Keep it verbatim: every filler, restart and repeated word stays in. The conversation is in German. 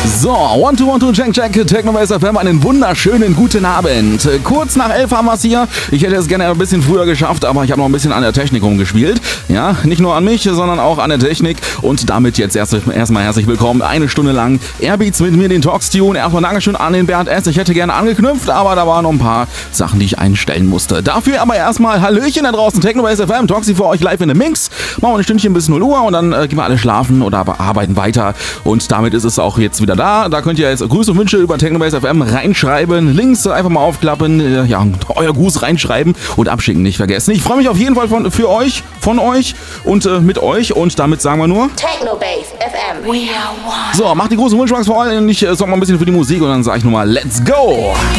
So, one two one two, check, check, Technobase F M, einen wunderschönen guten Abend. Kurz nach elf haben wir es hier. Ich hätte es gerne ein bisschen früher geschafft, aber ich habe noch ein bisschen an der Technik rumgespielt. Ja, nicht nur an mich, sondern auch an der Technik. Und damit jetzt erst, erstmal herzlich willkommen. Eine Stunde lang Airbeats mit mir, den Talkstune. Erstmal Dankeschön an den Bernd S. Ich hätte gerne angeknüpft, aber da waren noch ein paar Sachen, die ich einstellen musste. Dafür aber erstmal Hallöchen da draußen, Technobase F M, Talksy für euch live in the Mix. Machen wir ein Stündchen bis null Uhr und dann äh, gehen wir alle schlafen oder arbeiten weiter. Und damit ist es auch jetzt wieder da. Da könnt ihr jetzt Grüße und Wünsche über Technobase F M reinschreiben. Links einfach mal aufklappen, ja, euer Gruß reinschreiben und abschicken nicht vergessen. Ich freue mich auf jeden Fall von, für euch, von euch und äh, mit euch. Und damit sagen wir nur Technobase F M. We are one. So, macht die große Wunschbox vor allem. Ich äh, sorge mal ein bisschen für die Musik und dann sage ich nur mal Let's go!